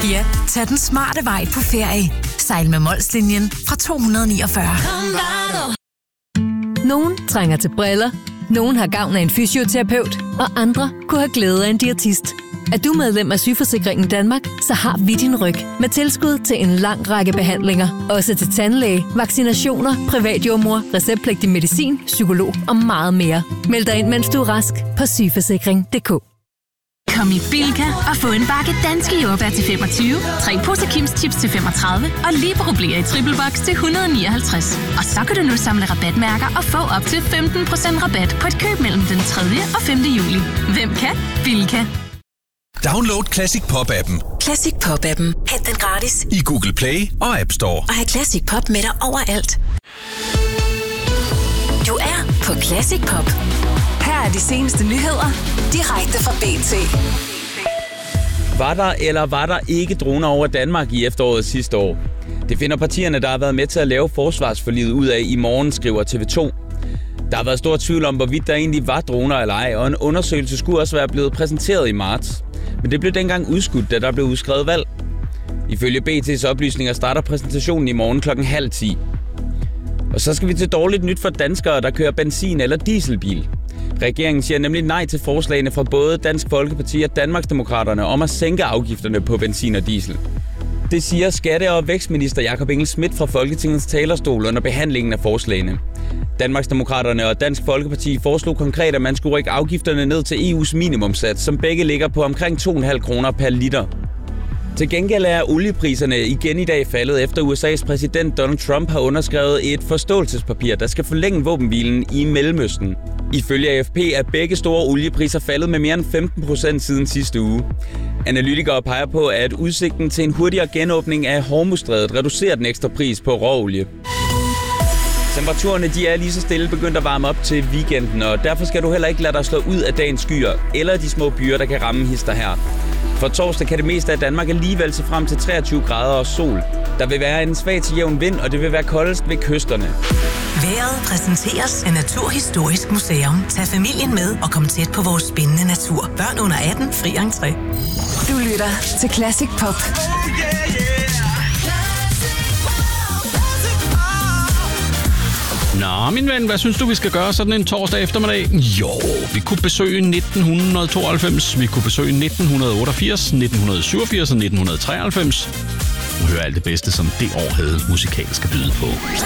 Ja, tag den smarte vej på ferie. Sejl med Molslinjen fra 249. Nogen trænger til briller, nogen har gavn af en fysioterapeut, og andre kunne have glæde af en diætist. Er du medlem af Sygeforsikringen Danmark, så har vi din ryg med tilskud til en lang række behandlinger. Også til tandlæge, vaccinationer, privatjordmor, receptpligtig medicin, psykolog og meget mere. Meld dig ind, mens du er rask på sygeforsikring.dk. Kom i Bilka og få en bakke danske jordbær til 25, 3 poser Kims Chips til 35 og Libero i triple box til 159. Og så kan du nu samle rabatmærker og få op til 15% rabat på et køb mellem den 3. og 5. juli. Hvem kan? Bilka. Download Classic Pop-appen. Classic Pop-appen. Hent den gratis I Google Play og App Store. og have Classic Pop med dig overalt. Du er på Classic Pop. Her er de seneste nyheder, direkte fra BT. Var der eller var der ikke droner over Danmark i efteråret sidste år? Det finder partierne, der har været med til at lave forsvarsforliget ud af i morgen, skriver TV2. Der har været stor tvivl om, hvorvidt der egentlig var droner eller ej, og en undersøgelse skulle også være blevet præsenteret i marts. Men det blev dengang udskudt, da der blev udskrevet valg. Ifølge BT's oplysninger starter præsentationen i morgen 9:30. Og så skal vi til dårligt nyt for danskere, der kører benzin- eller dieselbil. Regeringen siger nemlig nej til forslagene fra både Dansk Folkeparti og Danmarksdemokraterne om at sænke afgifterne på benzin og diesel. Det siger skatte- og vækstminister Jakob Engel-Schmidt fra Folketingets talerstol under behandlingen af forslagene. Danmarksdemokraterne og Dansk Folkeparti foreslog konkret, at man skulle rykke afgifterne ned til EU's minimumssats, som begge ligger på omkring 2,5 kroner per liter. Til gengæld er oliepriserne igen i dag faldet, efter USA's præsident Donald Trump har underskrevet et forståelsespapir, der skal forlænge våbenhvilen i Mellemøsten. Ifølge AFP er begge store oliepriser faldet med mere end 15% siden sidste uge. Analytikere peger på, at udsigten til en hurtigere genåbning af Hormuzstrædet reducerer den ekstra pris på råolie. Temperaturerne de er lige så stille begyndt at varme op til weekenden, og derfor skal du heller ikke lade dig slå ud af dagens skyer eller de små byer, der kan ramme hister her. For torsdag kan det meste af Danmark alligevel se frem til 23 grader og sol. Der vil være en svag til jævn vind, og det vil være koldest ved kysterne. Vejret præsenteres af Naturhistorisk Museum. Tag familien med og kom tæt på vores spændende natur. Børn under 18, fri entré. Du lytter til Classic Pop. Nå, min ven, hvad synes du, vi skal gøre sådan en torsdag eftermiddag? Jo, vi kunne besøge 1992, vi kunne besøge 1988, 1987 og 1993. Og høre alt det bedste, som det år havde musikalsk at byde på.